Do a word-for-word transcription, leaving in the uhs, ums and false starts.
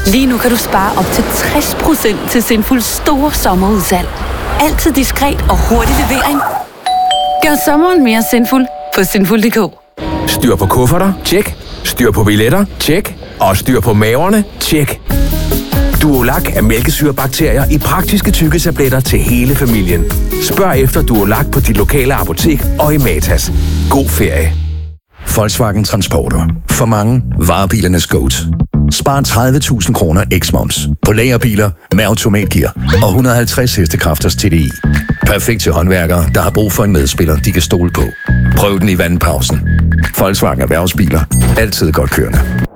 Lige nu kan du spare op til tres procent til Sinfuls store sommerudsalg. Altid diskret og hurtig levering. Gør sommeren mere sinful på sinful punktum d k. Styr på kufferter? Tjek. Styr på billetter? Tjek. Og styr på maverne? Tjek. Duolac er mælkesyrebakterier i praktiske tykketabletter til hele familien. Spørg efter Duolac på dit lokale apotek og i Matas. God ferie. Volkswagen Transporter. For mange varebilernes GOAT. Spar tredive tusind kroner eks-moms på lagerbiler med automatgear og et hundrede og halvtreds hestekræfters T D I. Perfekt til håndværkere, der har brug for en medspiller, de kan stole på. Prøv den i vandpausen. Volkswagen Erhvervsbiler. Altid godt kørende.